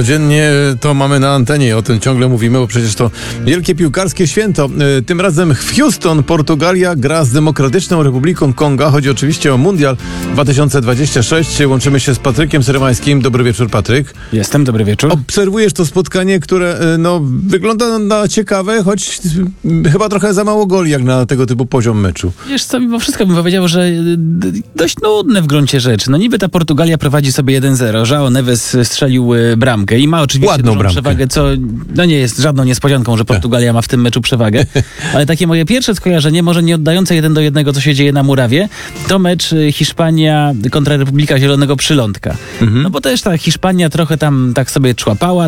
Codziennie to mamy na antenie i o tym ciągle mówimy, bo przecież to wielkie piłkarskie święto. Tym razem w Houston Portugalia gra z Demokratyczną Republiką Konga. Chodzi oczywiście o Mundial 2026. Łączymy się z Patrykiem Seremańskim. Dobry wieczór, Patryk. Jestem, dobry wieczór. Obserwujesz to spotkanie, które wygląda na ciekawe, choć chyba trochę za mało goli jak na tego typu poziom meczu. Wiesz co, mimo wszystko bym powiedział, że dość nudne w gruncie rzeczy. No niby ta Portugalia prowadzi sobie 1-0. João Neves strzelił bramkę i ma oczywiście ładną dużą bramkę. przewagę, co nie jest żadną niespodzianką, że Portugalia ma w tym meczu przewagę. Ale takie moje pierwsze skojarzenie, może nie oddające 1-1, co się dzieje na murawie, to mecz Hiszpania kontra Republika Zielonego Przylądka. No bo też ta Hiszpania trochę tam tak sobie człapała,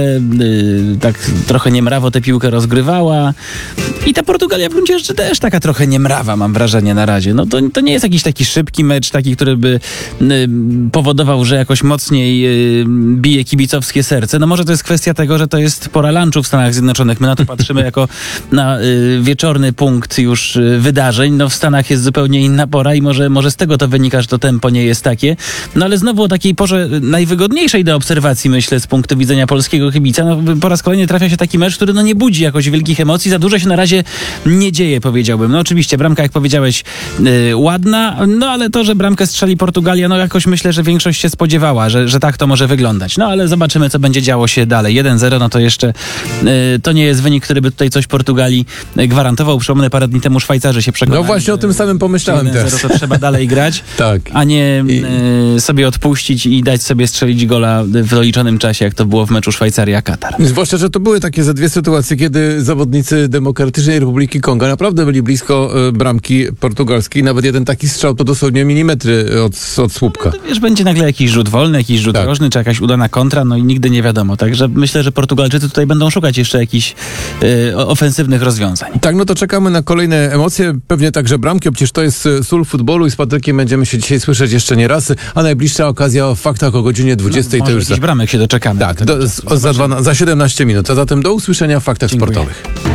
trochę niemrawo tę piłkę rozgrywała. I ta Portugalia w gruncie rzeczy też taka trochę niemrawa, mam wrażenie na razie. No to nie jest jakiś taki szybki mecz, taki, który by powodował, że jakoś mocniej bije kibicowskie serce. No może to jest kwestia tego, że to jest pora lunchu w Stanach Zjednoczonych. My na to patrzymy jako na wieczorny punkt już wydarzeń. No w Stanach jest zupełnie inna pora i może z tego to wynika, że to tempo nie jest takie. No ale znowu o takiej porze najwygodniejszej do obserwacji, myślę, z punktu widzenia polskiego kibica. No po raz kolejny trafia się taki mecz, który nie budzi jakoś wielkich emocji. Za dużo się na razie nie dzieje, powiedziałbym. No oczywiście bramka, jak powiedziałeś, ładna, no ale to, że bramkę strzeli Portugalia, no jakoś myślę, że większość się spodziewała, że tak to może wyglądać. No ale zobaczymy, co będzie działo się dalej. 1-0, no to jeszcze to nie jest wynik, który by tutaj coś Portugalii gwarantował. Przypomnę, parę dni temu Szwajcarzy się przekonali. No właśnie o tym samym pomyślałem 1-0 teraz. to trzeba dalej grać, Tak. a nie sobie odpuścić i dać sobie strzelić gola w doliczonym czasie, jak to było w meczu Szwajcaria-Katar. Zwłaszcza, że to były takie ze dwie sytuacje, kiedy zawodnicy Demokratycznej Republiki Konga naprawdę byli blisko bramki portugalskiej. Nawet jeden taki strzał to dosłownie milimetry od słupka. No to wiesz, będzie nagle jakiś rzut wolny, jakiś rzut rożny, czy jakaś udana kontra, no i nigdy nie wiadomo. Także myślę, że Portugalczycy tutaj będą szukać jeszcze jakichś ofensywnych rozwiązań. Tak, no to czekamy na kolejne emocje, pewnie także bramki, bo przecież to jest sól futbolu i z Patrykiem będziemy się dzisiaj słyszeć jeszcze nie raz, a najbliższa okazja o faktach o godzinie 20. No, to już jakichś bramek się doczekamy. Tak, za 17 minut. A zatem do usłyszenia w faktach sportowych.